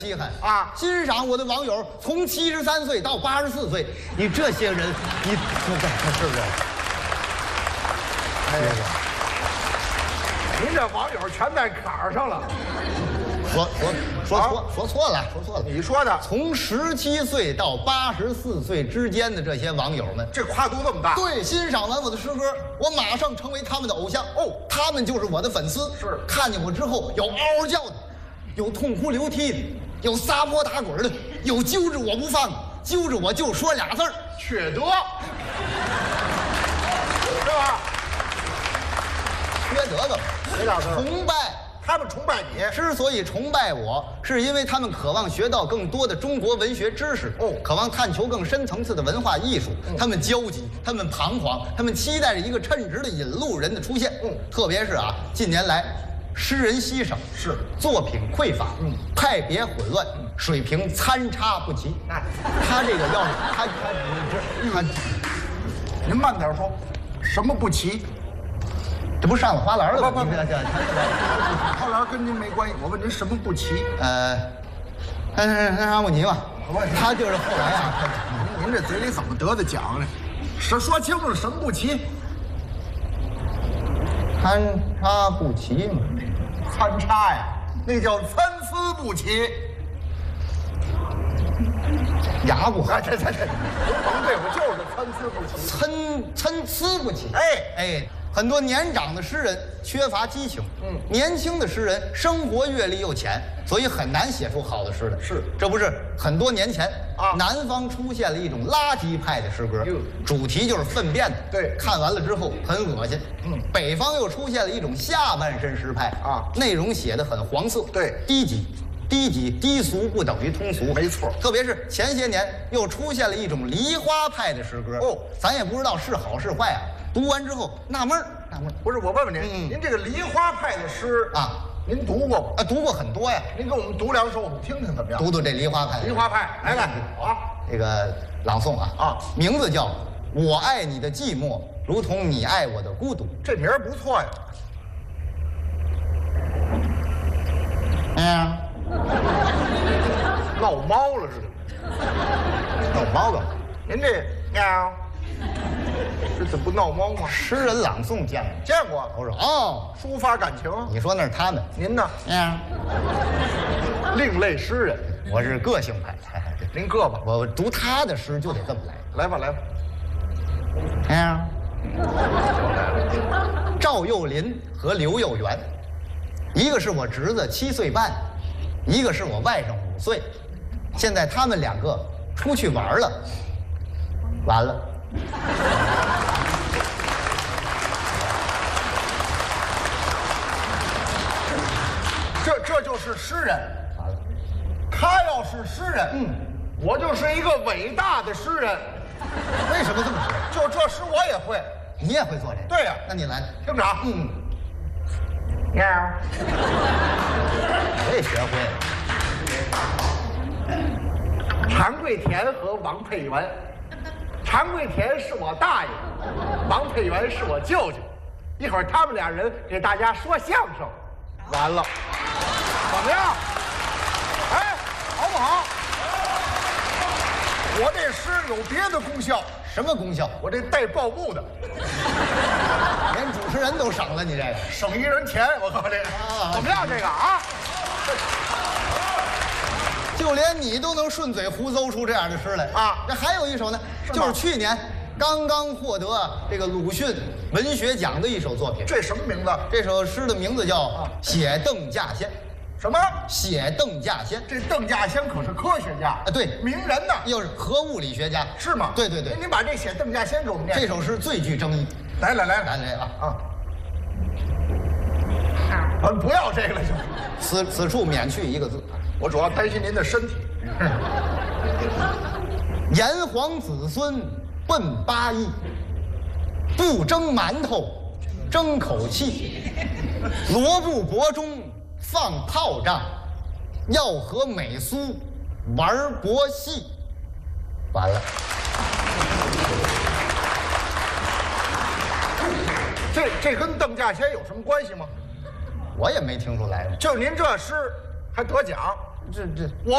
稀罕啊！ 欣赏我的网友从73岁到84岁，你这些人，你是不是？ 哎呀，您这网友全在坎儿上了。 说错了。 你说的， 从17岁到84岁之间的这些网友们， 这跨度这么大。 对，欣赏完我的诗歌，我马上成为他们的偶像哦，他们就是我的粉丝。 是， 看见我之后有嗷嗷叫的，有痛哭流涕的，有撒泼打滚的，有揪着我不放的，揪着我就说俩字儿： 缺德，是吧？ 缺德个， 没俩字儿。 崇拜。 他们崇拜你， 之所以崇拜我，是因为他们渴望学到更多的中国文学知识，渴望探求更深层次的文化艺术。他们焦急，他们彷徨，他们期待着一个称职的引路人的出现。特别是近年来，诗人稀少， 是作品匮乏，派别混乱，水平参差不齐。他这个要是他， 您慢点说，什么不齐？ 这不上了花篮了吗？ 不，花篮跟您没关系。我问您什么不齐？ 那不齐嘛。他就是后来您这嘴里怎么得的奖呢？说清楚什么不齐？ 参差不齐嘛。 参差呀，那叫参差不齐。 牙不好。 这，甭对我就是参差不齐。 参差不齐。哎。很多年长的诗人缺乏激情，年轻的诗人生活阅历又浅，所以很难写出好的诗来。 是， 这不是很多年前南方出现了一种垃圾派的诗歌，主题就是粪便的。 对， 看完了之后很恶心。北方又出现了一种下半身诗派内容写得很黄色。 对， 低级。低俗不等于通俗， 没错。 特别是前些年又出现了一种梨花派的诗歌，咱也不知道是好是坏读完之后纳闷儿。 不是，我问问您，您这个梨花派的诗您读过吗？ 读过很多呀。 您给我们读两首，我们听听怎么样？ 读这梨花派。 梨花派，来， 这个朗诵名字叫《我爱你的寂寞，如同你爱我的孤独》。 这名儿不错呀。闹猫了似的， 闹猫吧？ 您这喵，这怎么不闹猫吗？ 诗人朗诵见过。我说抒发感情。 你说那是他们， 您呢？另类诗人， 我是个性派。 您个吧， 我读他的诗就得这么来。 来吧。 赵又霖和刘又元，一个是我侄子7岁半，一个是我外甥5岁。现在他们两个出去玩了，完了。 这就是诗人。完了，他要是诗人，我就是一个伟大的诗人。 为什么这么说？ 就这诗我也会。 你也会做这个？ 对呀。 那你来， 听着喵。我也学会了。 常贵田和王佩元，常贵田是我大爷，王佩元是我舅舅。一会儿他们俩人给大家说相声。完了，怎么样？好不好？我这诗有别的功效。 什么功效？ 我这带报幕的， 连主持人都省了，你这个省一人钱。我告诉这个怎么样？这个就连你都能顺嘴胡诌出这样的诗来这还有一首呢，就是去年刚刚获得这个鲁迅文学奖的一首作品。 这什么名字？ 这首诗的名字叫《写邓稼先》。 什么？ 写邓稼先。 这邓稼先可是科学家对， 名人呢， 又是核物理学家， 是吗？ 对。 您把这写邓稼先给我们念。 这首诗最具争议。 来不要这个了就。 此处免去一个字。 我主要担心您的身体。 炎黄子孙奔8邑，不争馒头，争口气。罗布泊中放炮仗，要和美苏玩博戏。完了。 这跟邓稼先有什么关系吗？ 我也没听出来。 就您这诗还得奖， 我。